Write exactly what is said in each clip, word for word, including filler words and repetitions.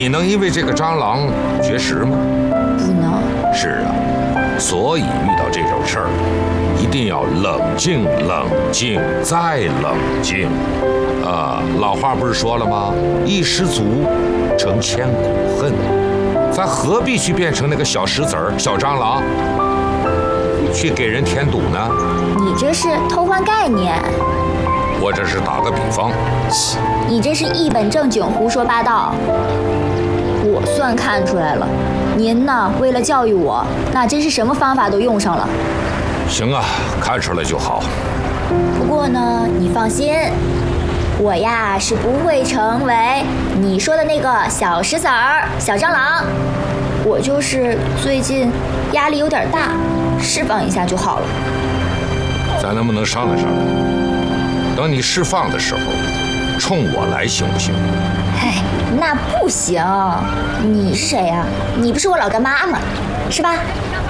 你能因为这个蟑螂绝食吗？ 不能。 是啊，所以遇到这种事儿，一定要冷静、冷静再冷静。啊，老话不是说了吗？一失足成千古恨。咱何必去变成那个小石子儿、小蟑螂，去给人添堵呢？ 你这是偷换概念。 我这是打个比方。 你这是一本正经胡说八道。我算看出来了，您呢为了教育我，那真是什么方法都用上了。 行啊，看出来就好。 不过呢，你放心，我呀是不会成为你说的那个小石子儿、小蟑螂。我就是最近压力有点大，释放一下就好了。 咱能不能商量商量？等你释放的时候，冲我来行不行？ 哎，那不行。你是谁呀？你不是我老干妈吗？是吧？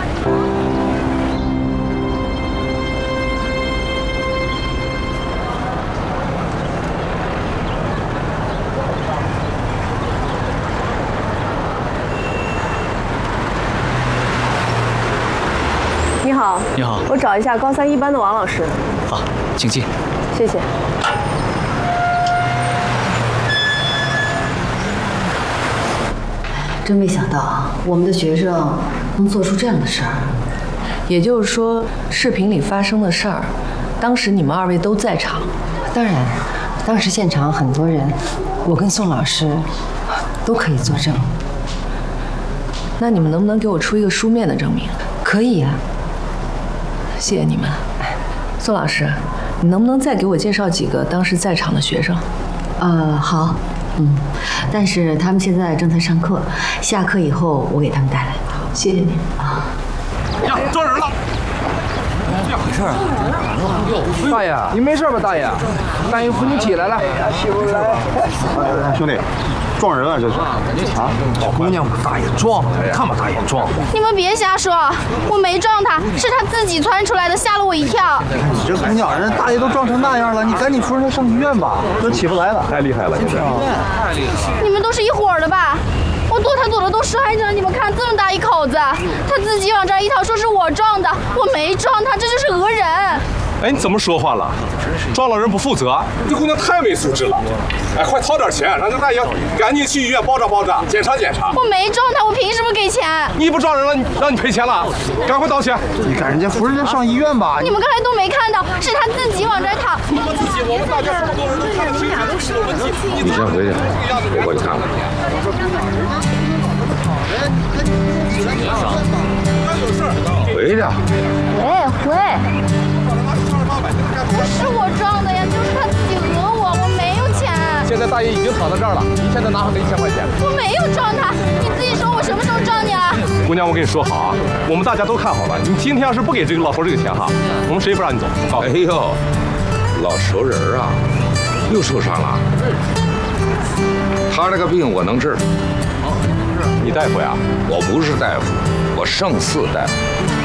你好， 你好， 我找一下高三一班的王老师。 好，请进。 谢谢。 真没想到我们的学生能做出这样的事儿。 也就是说，视频里发生的事儿，当时你们二位都在场？ 当然，当时现场很多人，我跟宋老师都可以作证。 那你们能不能给我出一个书面的证明？ 可以啊。 谢谢你们。宋老师，你能不能再给我介绍几个当时在场的学生？ 呃，好，嗯，但是他们现在正在上课，下课以后我给他们带来。 谢谢你啊。 呀，撞人了！ 咋回事啊？ 大爷，你没事吧？大爷，大爷扶你起来了。 兄弟，撞人了这是啊！ 姑娘把大爷撞了，看把大爷撞的。 你们别瞎说，我没撞他，是他自己窜出来的，吓了我一跳。 你这姑娘，人大爷都撞成那样了，你赶紧扶着他上医院吧，都起不来了。太厉害了，你这。 太厉害！你们都是一伙儿的吧？我躲他躲的都摔着了，你们看这么大一口子，他自己往这儿一逃，说是我撞的，我没撞他，这就是讹人。 哎，你怎么说话了？撞了人不负责，这姑娘太没素质了！哎，快掏点钱，让这大爷赶紧去医院包扎包扎，检查检查。 我没撞他，我凭什么给钱？ 你不撞人了，你让你赔钱了，赶快道歉！ 你赶人家扶人家上医院吧。 你们刚才都没看到，是他自己往这儿躺。 我们自己，我们大家这么多人都看得清楚，都是我们自己。 你先回去，我过去看看。回去。 回回。不是我撞的呀，就是他自己讹我，我没有钱。 现在大爷已经躺在这儿了，你现在拿回来一千块钱。 我没有撞他，你自己说我什么时候撞你了？ 姑娘，我跟你说好啊，我们大家都看好了，你今天要是不给这个老头这个钱哈，我们谁也不让你走。 哎呦，老熟人啊，又受伤了。他这个病我能治。 你大夫呀？ 我不是大夫，我胜似大夫。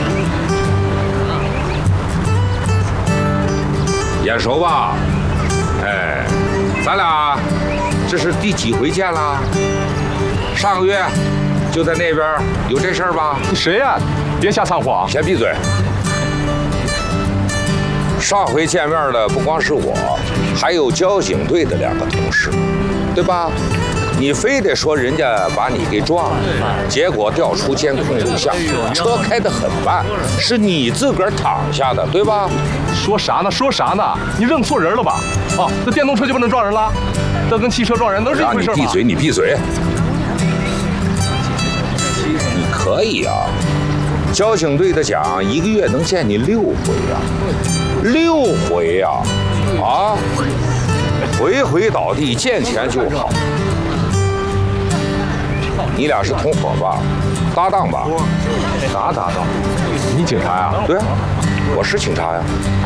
眼熟吧？哎，咱俩这是第几回见了？上个月就在那边有这事儿吧？ 你谁呀？别瞎撒谎！ 先闭嘴！上回见面的不光是我，还有交警队的两个同事，对吧？你非得说人家把你给撞了，结果调出监控录像，车开得很慢，是你自个儿躺下的，对吧？ 说啥呢？说啥呢？你认错人了吧？哦，这电动车就不能撞人了？这跟汽车撞人都是一回事吗？ 你闭嘴！你闭嘴！你可以啊，交警队的奖一个月能见你六回啊，六回呀！啊，回回倒地，见钱就好。你俩是同伙吧？搭档吧？ 啥搭档？你警察呀？ 对啊，我是警察呀。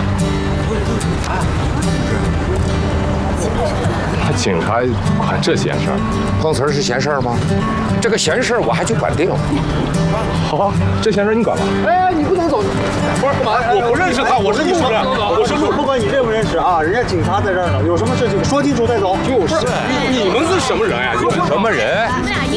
还警察还这闲事儿？ 碰瓷儿是闲事儿吗？这个闲事儿我还去管定。 好，这闲事儿你管吧。 哎，你不能走！ 不是，我不认识他，我是路人，我是路人。 不管你认不认识啊，人家警察在这儿呢，有什么事情说清楚再走。 就是，你们是什么人呀？你们什么人？